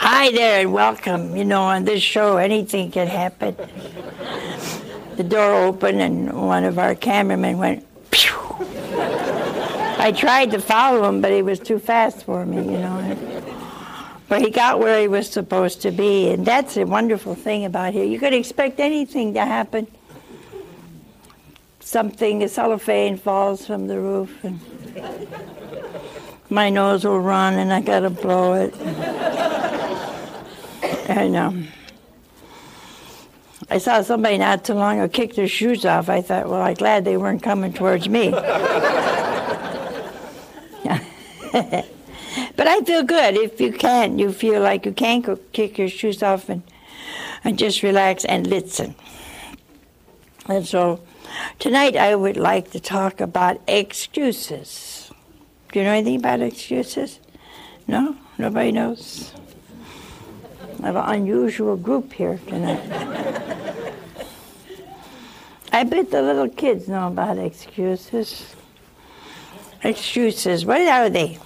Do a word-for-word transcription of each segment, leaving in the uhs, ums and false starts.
Hi there and welcome. You know, on this show, anything can happen. The door opened and one of our cameramen went, pew. I tried to follow him, but he was too fast for me, you know. But he got where he was supposed to be, and that's a wonderful thing about here. You could expect anything to happen. Something, a cellophane falls from the roof, and my nose will run, and I gotta blow it. And um, I saw somebody not too long ago kick their shoes off. I thought, well, I'm glad they weren't coming towards me. But I feel good. If you can, you feel like you can go kick your shoes off and, and just relax and listen. And so tonight I would like to talk about excuses. Do you know anything about excuses? No? Nobody knows? I have an unusual group here tonight. I bet the little kids know about excuses. Excuses, what are they?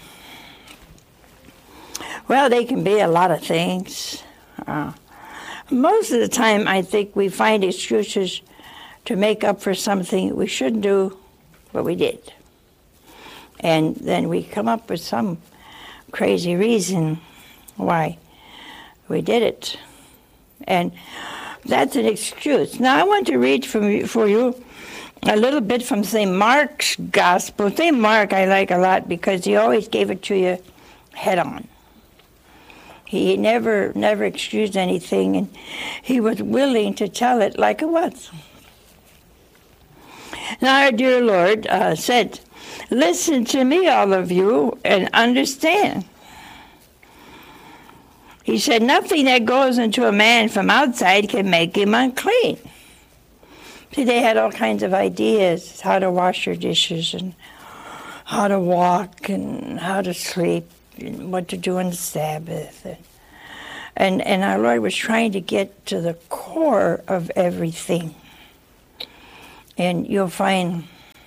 Well, they can be a lot of things. Uh, most of the time, I think we find excuses to make up for something we shouldn't do, but we did. And then we come up with some crazy reason why we did it. And that's an excuse. Now, I want to read from, for you a little bit from Saint Mark's Gospel. Saint Mark I like a lot because he always gave it to you head on. He never, never excused anything, and he was willing to tell it like it was. Now, our dear Lord uh, said, "Listen to me, all of you, and understand." He said, "Nothing that goes into a man from outside can make him unclean." See, they had all kinds of ideas, how to wash your dishes, and how to walk, and how to sleep, and what to do on the Sabbath. And, and, and our Lord was trying to get to the core of everything. And you'll find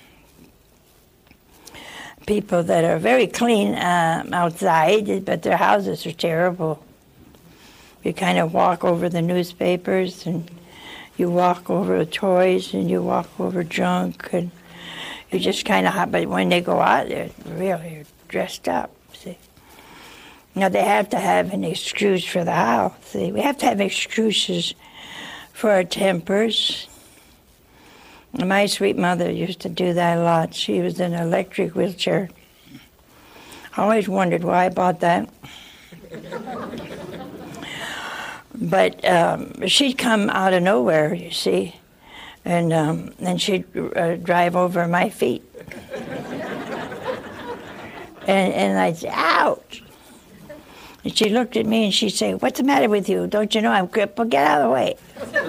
people that are very clean uh, outside, but their houses are terrible. You kind of walk over the newspapers, and you walk over the toys, and you walk over junk, and you just kind of, but when they go out, they're really dressed up, see. Now, they have to have an excuse for the house, see. We have to have excuses for our tempers. My sweet mother used to do that a lot. She was in an electric wheelchair. I always wondered why I bought that. But um, she'd come out of nowhere, you see, and um, and she'd uh, drive over my feet. and and I'd say, "Ouch!" And she looked at me and she'd say, "What's the matter with you? Don't you know I'm crippled? Get out of the way."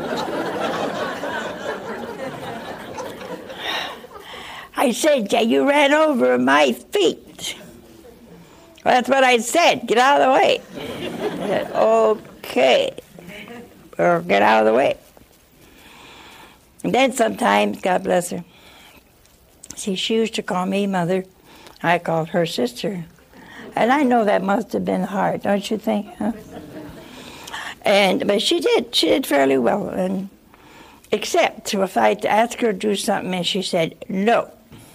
I said, "Yeah, you ran over my feet." Well, that's what I said. Get out of the way. I said, "Okay." Or get out of the way. And then sometimes, God bless her, see, she used to call me mother. I called her sister. And I know that must have been hard, don't you think? Huh? And but she did. She did fairly well. And except if I asked her to do something and she said, "No."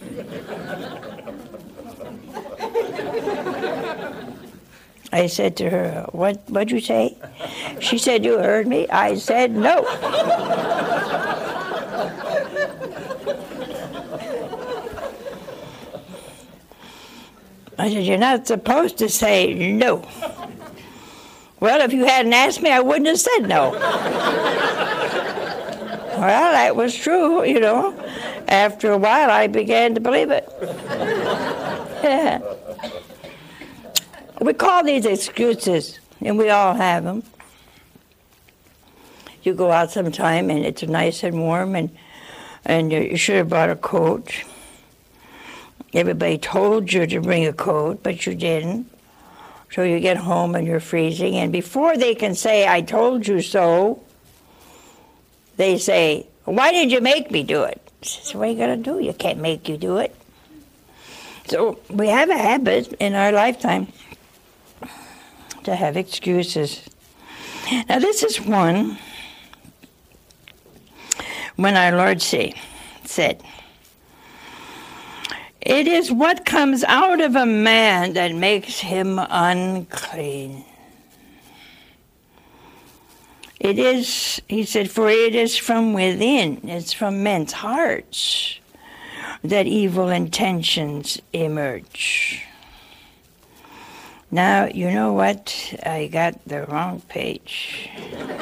I said to her, what, what'd you say? She said, "You heard me." I said, "No." I said, "You're not supposed to say no." "Well, if you hadn't asked me, I wouldn't have said no." Well, that was true, you know. After a while, I began to believe it. Yeah. We call these excuses, and we all have them. You go out sometime, and it's nice and warm, and and you should have brought a coat. Everybody told you to bring a coat, but you didn't. So you get home, and you're freezing, and before they can say, "I told you so," they say, "Why did you make me do it?" So what are you going to do? You can't make you do it. So we have a habit in our lifetime to have excuses. Now this is one when our Lord say, said, "It is what comes out of a man that makes him unclean." It is, he said, for it is from within, it's from men's hearts that evil intentions emerge. Now, you know what? I got the wrong page.